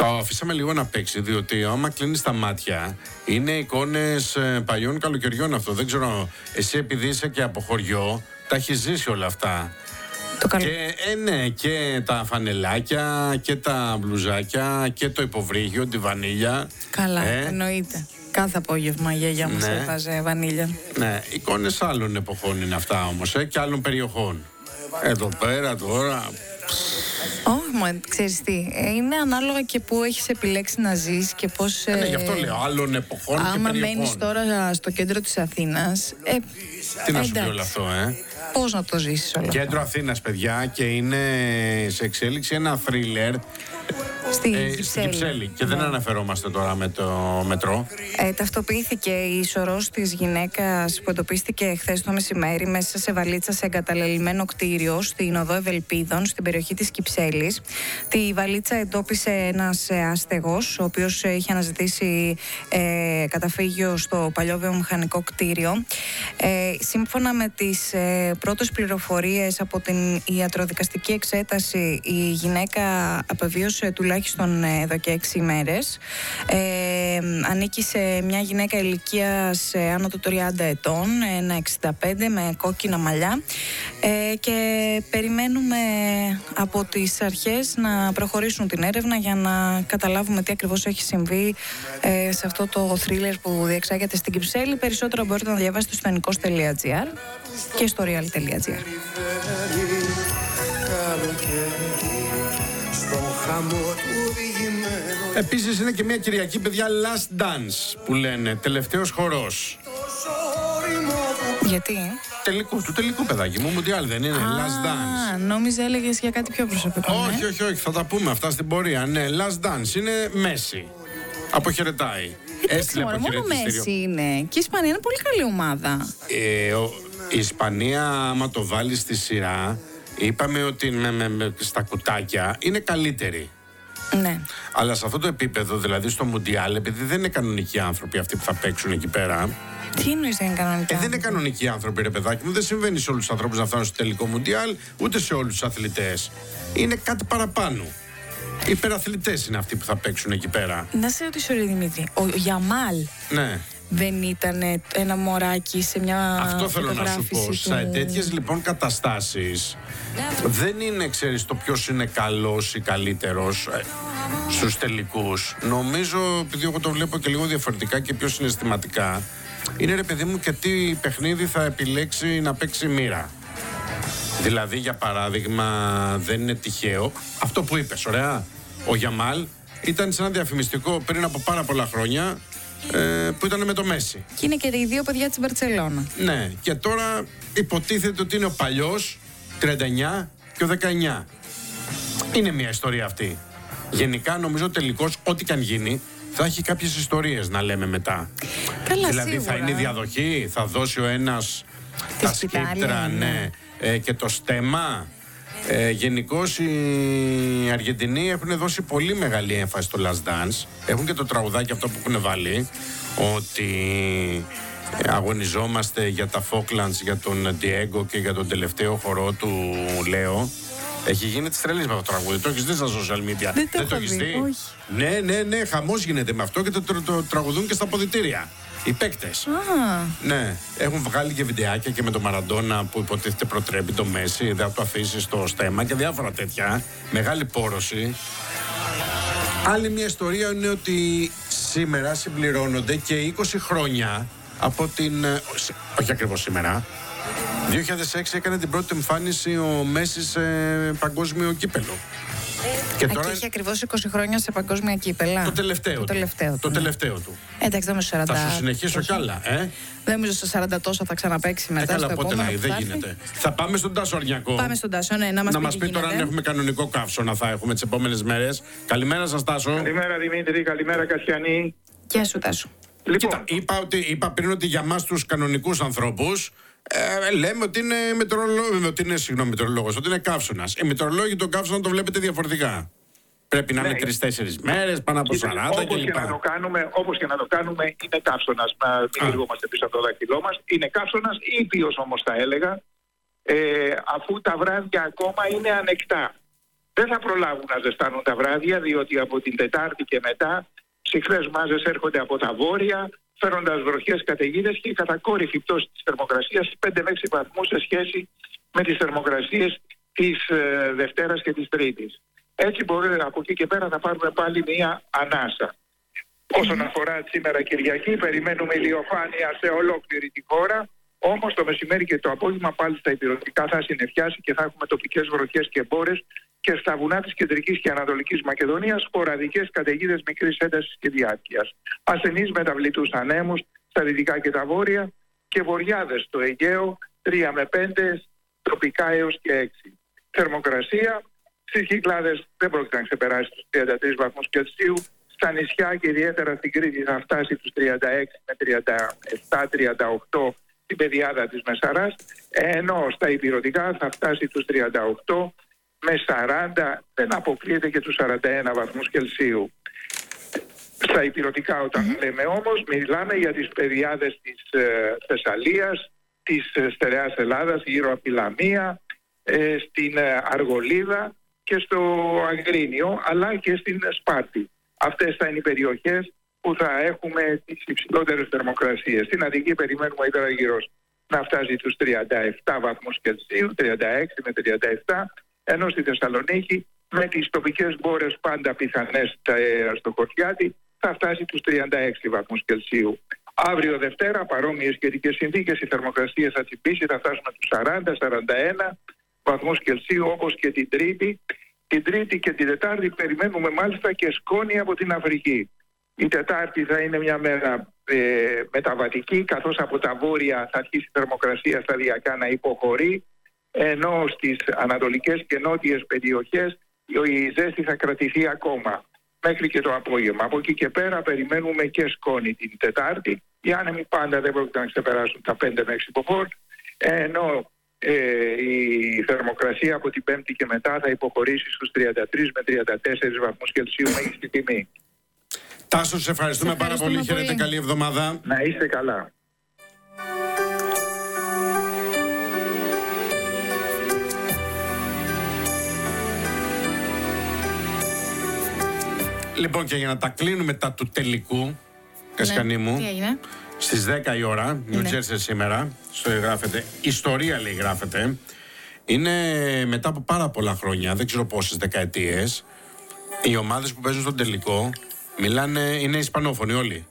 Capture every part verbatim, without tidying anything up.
Το αφήσαμε λίγο να παίξει, διότι άμα κλείνεις τα μάτια, είναι εικόνες ε, παλιών καλοκαιριών αυτό. Δεν ξέρω, εσύ επειδή είσαι και από χωριό, τα έχεις ζήσει όλα αυτά. Το καλ... Και, ε, ναι, και τα φανελάκια και τα μπλουζάκια και το υποβρύχιο, τη βανίλια. Καλά, ε, εννοείται. Κάθε απόγευμα η γιαγιά μας ναι. έβαζε βανίλια. Ναι, εικόνες άλλων εποχών είναι αυτά όμως, ε, και άλλων περιοχών. Εδώ πέρα τώρα... Όχι, oh, ξέρεις τι, είναι ανάλογα και που έχεις επιλέξει να ζεις και πώς... Ε, ναι, γι' αυτό λέω, άλλων εποχών και περιοχών. Άμα μένεις τώρα στο κέντρο της Αθήνας... Ε, τι να εντάξει. σου πει όλο αυτό, ε? Πώς να το ζήσεις όλο αυτό? Κέντρο Αθήνας, παιδιά, και είναι σε εξέλιξη ένα θρίλερ Στη ε, Κυψέλη. Στην Κυψέλη. Και ναι. δεν αναφερόμαστε τώρα με το μετρό. Ε, ταυτοποιήθηκε η σωρός της γυναίκας που εντοπίστηκε χθες το μεσημέρι μέσα σε βαλίτσα σε εγκαταλελειμμένο κτίριο στην οδό Ευελπίδων, στην περιοχή της Κυψέλης. Τη βαλίτσα εντόπισε ένας άστεγος, ο οποίος είχε αναζητήσει ε, καταφύγιο στο παλιό βιομηχανικό κτίριο. Ε, σύμφωνα με τις ε, πρώτες πληροφορίες από την ιατροδικαστική εξέταση, η γυναίκα απεβίωσε τουλάχιστον εδώ και έξι ημέρες. Ε, ανήκει σε μια γυναίκα ηλικίας άνω των τριάντα ετών, ένα εξήντα πέντε, με κόκκινα μαλλιά, ε, και περιμένουμε από τις αρχές να προχωρήσουν την έρευνα για να καταλάβουμε τι ακριβώς έχει συμβεί ε, σε αυτό το θρίλερ που διεξάγεται στην Κυψέλη. Περισσότερα μπορείτε να διαβάσετε στο ενικός τελεία τζι άρ και στο real τελεία τζι άρ. Επίσης είναι και μια Κυριακή, παιδιά, last dance που λένε, τελευταίος χορός. Γιατί? Τελικού, του τελικού, παιδάκι μου, Μουντιάλ δεν είναι, Α, last dance. νόμιζα έλεγες για κάτι πιο προσωπικό. Όχι, ναι. όχι, όχι, θα τα πούμε αυτά στην πορεία. Ναι, last dance είναι Μέση. Αποχαιρετάει. Έστειλε μόνο Μέση είναι. Και η Ισπανία είναι πολύ καλή ομάδα. Ε, ο, η Ισπανία, άμα το βάλει στη σειρά, είπαμε ότι με, με, με, στα κουτάκια είναι καλύτερη. Ναι. Αλλά σε αυτό το επίπεδο, δηλαδή στο Μουντιάλ, επειδή δεν είναι κανονικοί άνθρωποι αυτοί που θα παίξουν εκεί πέρα. Τι εννοείς δεν είναι κανονικοί? Ε, δεν είναι κανονικοί άνθρωποι, ρε παιδάκι μου. Δεν συμβαίνει σε όλους τους ανθρώπους να φτάνουν στο τελικό Μουντιάλ, ούτε σε όλους τους αθλητές. Είναι κάτι παραπάνω. Οι υπεραθλητές είναι αυτοί που θα παίξουν εκεί πέρα. Να σε ρωτήσω, ρε Δημήτρη, ο Γιαμάλ Ναι. δεν ήταν ένα μωράκι σε μια Αυτό θέλω να σου πω. του... Σε τέτοιες λοιπόν καταστάσεις δεν είναι, ξέρεις, το ποιος είναι καλός ή καλύτερος ε, στους τελικούς. Νομίζω, επειδή εγώ το βλέπω και λίγο διαφορετικά και πιο συναισθηματικά, είναι, ρε παιδί μου, και τι παιχνίδι θα επιλέξει να παίξει μοίρα. Δηλαδή, για παράδειγμα, δεν είναι τυχαίο αυτό που είπες, ωραία. Ο Γιαμάλ ήταν σε ένα διαφημιστικό πριν από πάρα πολλά χρόνια, ε, που ήταν με το Μέση. Και είναι και οι δύο παιδιά της Μπαρτσελώνα. Ναι, και τώρα υποτίθεται ότι είναι ο παλιός, τριάντα εννιά, και ο δεκαεννιά. Είναι μια ιστορία αυτή. Γενικά, νομίζω τελικώς, ό,τι και αν γίνει, θα έχει κάποιες ιστορίες να λέμε μετά. Καλά, δηλαδή, σίγουρα. θα είναι η διαδοχή, θα δώσει ο ένας τα σκύπτρα, ναι, ε, και το στέμα. Ε, γενικώς οι Αργεντινοί έχουν δώσει πολύ μεγάλη έμφαση στο Last Dance. Έχουν και το τραγουδάκι αυτό που έχουν βάλει, ότι αγωνιζόμαστε για τα Falklands, για τον Diego και για τον τελευταίο χορό του Λέο. Έχει γίνει τη τρελή με αυτό το τραγούδι. Το έχεις δει στα social media? Δεν το, Δεν το έχεις δει? Όχι. Ναι, ναι, ναι, χαμός γίνεται με αυτό και το, το, το τραγουδούν και στα αποδυτήρια. Οι παίκτες. Α. Ναι, έχουν βγάλει και βιντεάκια και με τον Μαραντόνα που υποτίθεται προτρέπει το Μέση, δεν θα το αφήσει στο στέμα και διάφορα τέτοια. Μεγάλη πόρωση. Άλλη μια ιστορία είναι ότι σήμερα συμπληρώνονται και είκοσι χρόνια από την... Όχι ακριβώς σήμερα. δύο χιλιάδες έξι έκανε την πρώτη εμφάνιση ο Μέση σε παγκόσμιο κύπελο. Και τώρα έχει ακριβώς είκοσι χρόνια σε παγκόσμια κύπελα. Το τελευταίο το του. Τελευταίο του, το ναι. τελευταίο του. Εντάξει, δεν σαράντα. Θα σου συνεχίσω κι άλλα, ε. Δεν νομίζω στο σαράντα τόσο θα ξαναπαίξει μετά. Ε, καλά, στο πότε επόμενο να, που δεν θα γίνεται. έρθει. Θα πάμε στον Τάσο Αρνιακό. Πάμε στον Τάσο, ναι, να μας να πει, μας πει τώρα αν έχουμε κανονικό καύσωνα, θα έχουμε τις επόμενες μέρες. Καλημέρα σας, Τάσο. Καλημέρα Δημήτρη, καλημέρα Κασιανή. Γεια σου, Τάσο. Λοιπόν, Κοίτα, είπα, ότι, είπα πριν ότι για μας τους κανονικούς ανθρώπους ε, λέμε ότι είναι μετεωρολόγος, ότι είναι, συγγνώμη, μετεωρολόγος, ότι είναι καύσωνας. Οι μετεωρολόγοι τον καύσωνα το βλέπετε διαφορετικά. Πρέπει να ναι. είναι τρεις-τέσσερις μέρες, πάνω από σαράντα όπως κλπ. Και να το κάνουμε, όπως και να το κάνουμε, είναι καύσωνας. Να μην λυγόμαστε πίσω από το δάχτυλό μας. Είναι καύσωνας, ήπιος όμως θα έλεγα, ε, αφού τα βράδια ακόμα είναι ανεκτά. δεν θα προλάβουν να ζεστάνουν τα βράδια, διότι από την Τετάρτη και μετά συχνές μάζες έρχονται από τα βόρεια, φέροντας βροχές, καταιγίδες και κατακόρυφη πτώση της θερμοκρασίας πέντε με έξι βαθμούς σε σχέση με τις θερμοκρασίες της ε, Δευτέρας και της Τρίτης. Έτσι μπορεί από εκεί και πέρα να πάρουμε πάλι μία ανάσα. Όσον αφορά σήμερα Κυριακή, περιμένουμε ηλιοφάνεια σε ολόκληρη τη χώρα. Όμως το μεσημέρι και το απόγευμα πάλι στα ηπειρωτικά θα συννεφιάσει και θα έχουμε τοπικές βροχές και μπόρες και στα βουνά της Κεντρικής και Ανατολικής Μακεδονίας σποραδικές καταιγίδες μικρής έντασης και διάρκειας. Ασθενείς μεταβλητούς ανέμους στα δυτικά και τα βόρεια και βοριάδες στο Αιγαίο τρία με πέντε, τοπικά έως και έξι. Θερμοκρασία στις Κυκλάδες δεν πρόκειται να ξεπεράσει τους τριάντα τρεις βαθμούς Κελσίου. Στα νησιά και ιδιαίτερα στην Κρήτη θα φτάσει τους τριάντα έξι με τριάντα επτά τριάντα οκτώ στην πεδιάδα της Μεσαράς, ενώ στα ηπειρωτικά θα φτάσει τους τριάντα οκτώ με σαράντα, δεν αποκλείεται και τους σαράντα ένα βαθμούς Κελσίου. Στα ηπειρωτικά όταν mm-hmm. λέμε όμως, μιλάμε για τις πεδιάδες της ε, Θεσσαλίας, της ε, Στερεάς Ελλάδας, γύρω από τη Λαμία, ε, στην ε, Αργολίδα και στο Αγρίνιο, αλλά και στην Σπάρτη. Αυτές θα είναι οι περιοχές που θα έχουμε τις υψηλότερες θερμοκρασίες. Στην Αττική περιμένουμε ο υπεραγυρός να φτάσει τους τριάντα επτά βαθμούς Κελσίου, τριάντα έξι με τριάντα επτά, ενώ στη Θεσσαλονίκη με τις τοπικές μπόρες πάντα πιθανές στο Χωριάτι θα φτάσει τους τριάντα έξι βαθμούς Κελσίου. Αύριο Δευτέρα παρόμοιες καιρικές συνθήκες, οι θερμοκρασίες θα τσιμπήσει, θα φτάσουμε τους σαράντα σαράντα ένα βαθμούς Κελσίου όπως και την Τρίτη. Την Τρίτη και την Τετάρτη περιμένουμε μάλιστα και σκόνη από την Αφρική. Η Τετάρτη θα είναι μια μέρα ε, μεταβατική, καθώς από τα βόρεια θα αρχίσει η θερμοκρασία σταδιακά να υποχωρεί, ενώ στις ανατολικές και νότιες περιοχές η ζέστη θα κρατηθεί ακόμα μέχρι και το απόγευμα. Από εκεί και πέρα περιμένουμε και σκόνη την Τετάρτη. Οι άνεμοι πάντα δεν πρόκειται να ξεπεράσουν τα πέντε με έξι μποφόρ, ενώ ε, η θερμοκρασία από την Πέμπτη και μετά θα υποχωρήσει στους τριάντα τρεις με τριάντα τέσσερις βαθμούς Κελσίου μέγιστη τιμή. Τάσο, σε ευχαριστούμε, σε ευχαριστούμε πάρα πολύ. πολύ. Χαίρετε, καλή εβδομάδα. Να είστε καλά. Λοιπόν, και για να τα κλείνουμε τα του τελικού, Κασκανή μου, ναι, στις δέκα η ώρα, New Jersey ναι. σήμερα, στο γράφεται, ιστορία λέει γράφεται, είναι μετά από πάρα πολλά χρόνια, δεν ξέρω πόσες δεκαετίες, οι ομάδες που παίζουν στον τελικό, μιλάνε, είναι ισπανόφωνοι όλοι.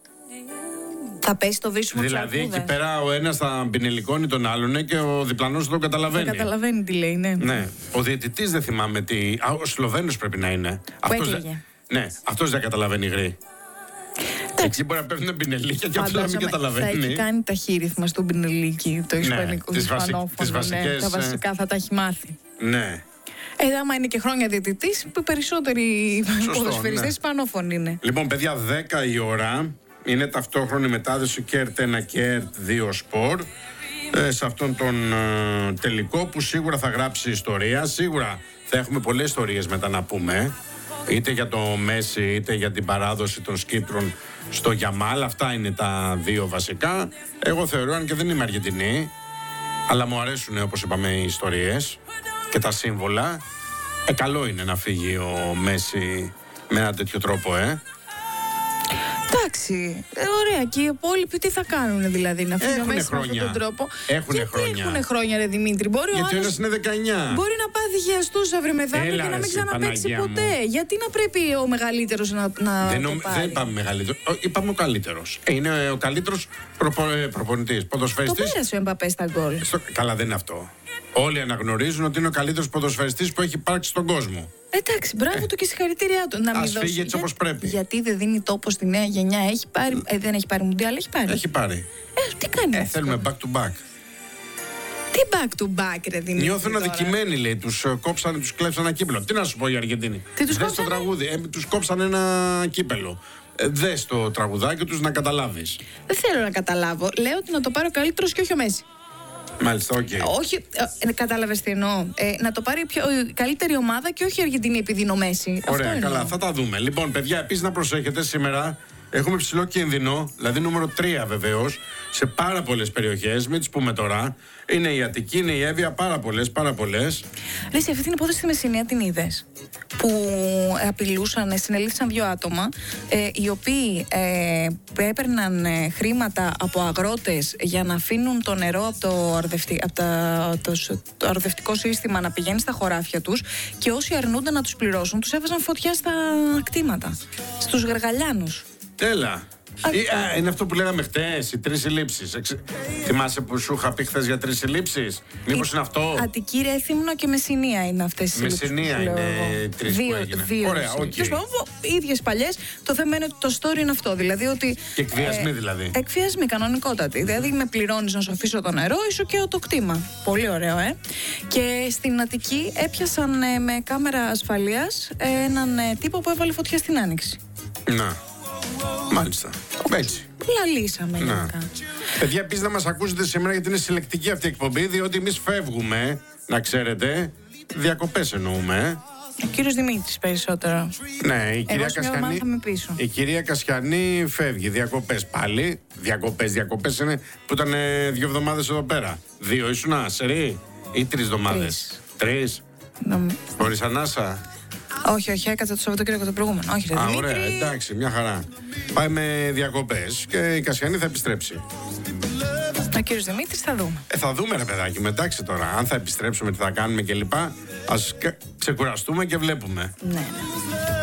Θα πέσει το βίσιμο της Δηλαδή αρκούδας. εκεί πέρα ο ένας θα πινελικώνει τον άλλον και ο διπλανός δεν το καταλαβαίνει. Δεν καταλαβαίνει τι λέει, ναι. Ναι. Ο διαιτητής δεν θυμάμαι τι. Α, ο Σλοβαίνος πρέπει να είναι. Που αυτός έκλαιγε. Δε... Ναι, αυτός δεν καταλαβαίνει γρή. Εκεί μπορεί να πέφτουν πινελίκια και αυτό να μην καταλαβαίνει. Θα έχει κάνει ταχύρυθμα στον πινελίκι, το ισπανικό, ναι, το ισπανόφωνο. Τις βασικές, ναι, τα βασικά θα τα έχει μάθει. Ναι. Ε, άμα είναι και χρόνια διαιτητής, που περισσότεροι ποδοσφαιριστές ναι. ισπανόφωνοι είναι. Λοιπόν, παιδιά, δέκα η ώρα. Είναι ταυτόχρονη μετάδοση ΚΕΡΤ ένα ΚΕΡΤ δύο Σπορ ε, σε αυτόν τον ε, τελικό που σίγουρα θα γράψει ιστορία. Σίγουρα θα έχουμε πολλές ιστορίες μετά να πούμε, είτε για το Μέση είτε για την παράδοση των σκύπτρων στο Γιαμάλ. Αυτά είναι τα δύο βασικά. Εγώ θεωρώ, αν και δεν είμαι Αργεντινή, αλλά μου αρέσουν, όπως είπαμε, οι ιστορίες και τα σύμβολα. Ε, καλό είναι να φύγει ο Μέση με έναν τέτοιο τρόπο, ε. Εντάξει, ε, ωραία. Και οι υπόλοιποι τι θα κάνουν, δηλαδή, να φύγουν μέσα με αυτόν τον τρόπο. Έχουνε Γιατί χρόνια. Έχουνε χρόνια, ρε Δημήτρη. Μπορεί Γιατί ο άλλος ένας είναι δεκαεννιά. Μπορεί να πάθει χιαστούς αύριο μεθαύριο και να μην ξαναπαίξει ποτέ. Γιατί να πρέπει ο μεγαλύτερος να, να δεν, το νομ, πάρει. δεν είπαμε μεγαλύτερο. Είπαμε ο καλύτερος. Ε, είναι ο καλύτερος προπο, προπονητής, ποδοσφαιριστής. Το πέρασε ο Εμπαπέ στα γκολ. Στο, καλά, δεν είναι αυτό. Όλοι αναγνωρίζουν ότι είναι ο καλύτερος ποδοσφαιριστής που έχει υπάρξει στον κόσμο. Εντάξει, μπράβο ε. του και συγχαρητήριά του. Να ας φύγει έτσι όπως πρέπει. Γιατί δεν δίνει τόπο στη νέα γενιά, έχει πάρει, ε, δεν έχει πάρει μουντιάλ, έχει πάρει. Έχει πάρει. Ε, τι κάνει ε, αυτό. Θέλουμε back to back. Τι back to back, ρε Δημήτρη. Νιώθουν αδικημένοι, λέει. Τους κόψανε, τους κλέψαν ένα κύπελο. Τι να σου πω οι Αργεντίνοι. Τι τους Δες το τραγούδι. Ε, τους κόψαν ένα κύπελο. Ε, δες το τραγουδάκι τους να καταλάβεις. Δεν θέλω να καταλάβω. Λέω ότι να το πάρει ο καλύτερος και όχι ο Μέση. Μάλιστα, οκ. Okay. Όχι, ε, κατάλαβες τι εννοώ. Ε, να το πάρει πιο, η καλύτερη ομάδα και όχι η Αργεντινή επειδή είναι ο Μέση. Ωραία, αυτό καλά, εννοώ. θα τα δούμε. Λοιπόν, παιδιά, επίσης να προσέχετε σήμερα Έχουμε ψηλό κίνδυνο, δηλαδή νούμερο τρία βεβαίως, σε πάρα πολλές περιοχές. Μην τις πούμε τώρα. Είναι η Αττική, είναι η Εύβοια, πάρα πολλές, πάρα πολλές. Λύση, αυτή την υπόθεση στη Μεσσηνία την είδες? Που απειλούσαν, συνελήφθησαν δύο άτομα, ε, οι οποίοι ε, έπαιρναν ε, χρήματα από αγρότες για να αφήνουν το νερό από το, αρδευτι, από τα, το, το αρδευτικό σύστημα να πηγαίνει στα χωράφια τους, και όσοι αρνούνταν να τους πληρώσουν, τους έβαζαν φωτιά στα κτήματα, στους γαργαλιάνους. Τέλα. Ή, α, είναι αυτό που λέγαμε χτες, οι τρεις συλλήψεις. Εξ... Θυμάσαι που σου είχα πει χθες για τρεις συλλήψεις? Μήπως είναι αυτό? Αττική, Ρέθυμνο και Μεσσηνία είναι αυτές οι συλλήψεις. Μεσσηνία είναι τρεις που έγινε. Δύο, Ωραία, οκ. Okay. Οι ίδιες παλιές. Το θέμα είναι ότι το story είναι αυτό. Δηλαδή ότι. Και εκβιασμοί ε, δηλαδή. Εκβιασμοί, κανονικότατοι. Δηλαδή με πληρώνεις να σου αφήσω το νερό, ίσο και το κτήμα. Πολύ ωραίο, ε. Και στην Αττική έπιασαν ε, με κάμερα ασφαλείας ε, έναν ε, τύπο που έβαλε φωτιά στην Άνοιξη. Να. Μάλιστα. Έτσι. Λαλήσαμε γενικά. Παιδιά, επίσης να μας ακούσετε σήμερα, γιατί είναι συλλεκτική αυτή η εκπομπή, διότι εμείς φεύγουμε, να ξέρετε, διακοπές εννοούμε. Ο κύριος Δημήτρης περισσότερο. Ναι, η κυρία Εγώ Κασιανή. Πίσω. Η κυρία Κασιανή φεύγει, διακοπές πάλι. Διακοπές, διακοπές είναι που ήταν ε, δύο εβδομάδες εδώ πέρα. Δύο ήσουνα, σερί, ή τρεις εβδομάδες? Τρεις. Νομ... Χωρίς ανάσα. Όχι, όχι, έκατσα το Σαββατοκύριακο το προηγούμενο. Όχι, ρε, Α, Δημήτρη. ωραία, εντάξει, μια χαρά. Πάει με διακοπές και η Κασιανή θα επιστρέψει. Ο κύριος Δημήτρης θα δούμε. Ε, θα δούμε, ρε παιδάκι, εντάξει τώρα. Αν θα επιστρέψουμε, τι θα κάνουμε κλπ. Ας ξεκουραστούμε και βλέπουμε. Ναι, ναι.